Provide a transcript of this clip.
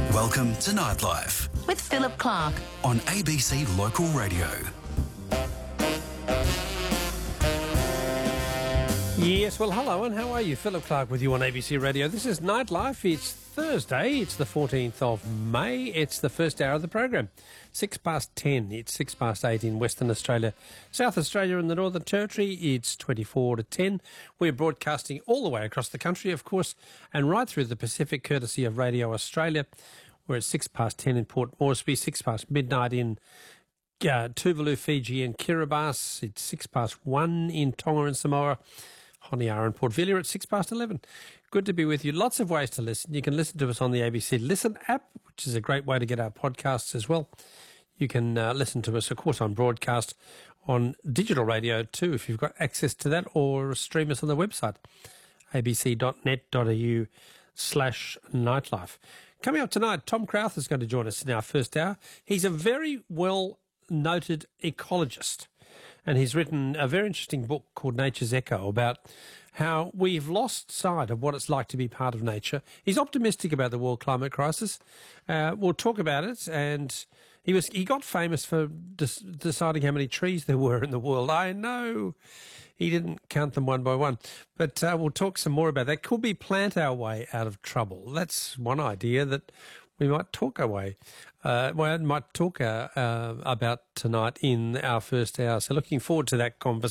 Welcome to Nightlife with Philip Clark on ABC Local Radio. Yes, well, hello, and how are you? Philip Clark with you on ABC Radio. This is Nightlife. It's Thursday. It's the 14th of May. It's the first hour of the program. 10:06. It's 8:06 in Western Australia. South Australia and the Northern Territory, it's 10:24. We're broadcasting all the way across the country, of course, and right through the Pacific, courtesy of Radio Australia. We're at 10:06 in Port Moresby, 6 past midnight in Tuvalu, Fiji and Kiribati. It's 1:06 in Tonga and Samoa. Honiara and Port Vila at 11:06. Good to be with you. Lots of ways to listen. You can listen to us on the ABC Listen app, which is a great way to get our podcasts as well. You can listen to us, of course, on broadcast on digital radio too, if you've got access to that, or stream us on the website, abc.net.au/nightlife. Coming up tonight, Tom Crowth is going to join us in our first hour. He's a very well-noted ecologist, and he's written a very interesting book called Nature's Echo about how we've lost sight of what it's like to be part of nature. He's optimistic about the world climate crisis. We'll talk about it, and he got famous for deciding how many trees there were in the world. I know he didn't count them one by one, but we'll talk some more about that. Could we plant our way out of trouble? That's one idea that we might talk about tonight in our first hour. So looking forward to that conversation.